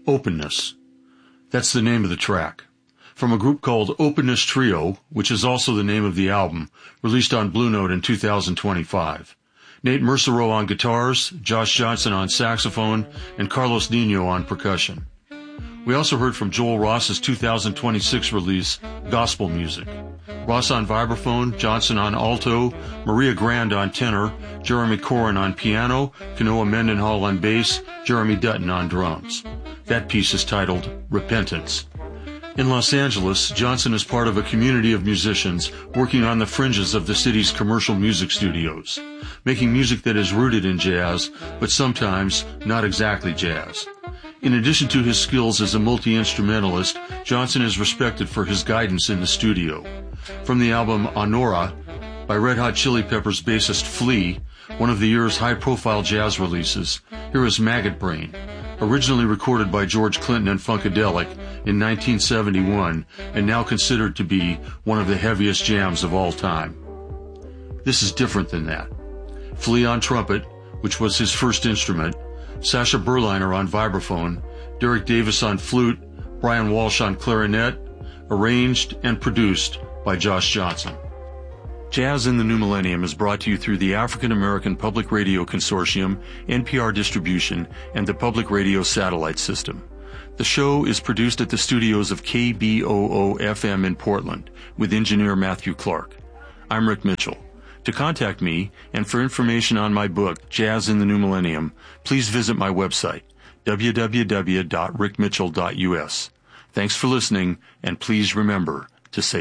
Openness. That's the name of the track. From a group called Openness Trio, which is also the name of the album, released on Blue Note in 2025. Nate Mercereau on guitars, Josh Johnson on saxophone, and Carlos Nino on percussion. We also heard from Joel Ross's 2026 release, Gospel Music. Ross on vibraphone, Johnson on alto, Maria Grand on tenor, Jeremy Corin on piano, Kanoa Mendenhall on bass, Jeremy Dutton on drums. That piece is titled Repentance. In Los Angeles, Johnson is part of a community of musicians working on the fringes of the city's commercial music studios, making music that is rooted in jazz, but sometimes not exactly jazz. In addition to his skills as a multi-instrumentalist, Johnson is respected for his guidance in the studio. From the album Honora by Red Hot Chili Peppers bassist Flea, one of the year's high-profile jazz releases, here is Maggot Brain, originally recorded by George Clinton and Funkadelic in 1971 and now considered to be one of the heaviest jams of all time. This is different than that. Flea on trumpet, which was his first instrument, Sasha Berliner on vibraphone, Derek Davis on flute, Brian Walsh on clarinet, arranged and produced by Josh Johnson. Jazz in the New Millennium is brought to you through the African American Public Radio Consortium, NPR Distribution, and the Public Radio Satellite System. The show is produced at the studios of KBOO-FM in Portland with engineer Matthew Clark. I'm Rick Mitchell. To contact me and for information on my book, Jazz in the New Millennium, please visit my website, www.rickmitchell.us. Thanks for listening, and please remember to say